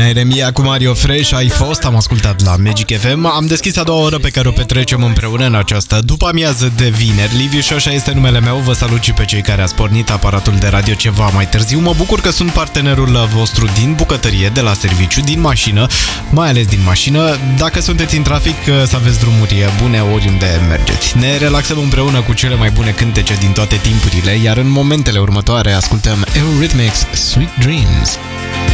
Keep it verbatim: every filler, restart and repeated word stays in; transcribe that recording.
Cristina Eremia cu Mario Fresh, ai fost, am ascultat la Magic F M. Am deschis a doua oră pe care o petrecem împreună în această după amiază de vineri. Liviu Șoșa este numele meu, vă salut și pe cei care ați pornit aparatul de radio ceva mai târziu. Mă bucur că sunt partenerul vostru din bucătărie, de la serviciu, din mașină, mai ales din mașină. Dacă sunteți în trafic, să aveți drumuri bune oriunde mergeți. Ne relaxăm împreună cu cele mai bune cântece din toate timpurile, iar în momentele următoare ascultăm Eurythmics Sweet Dreams.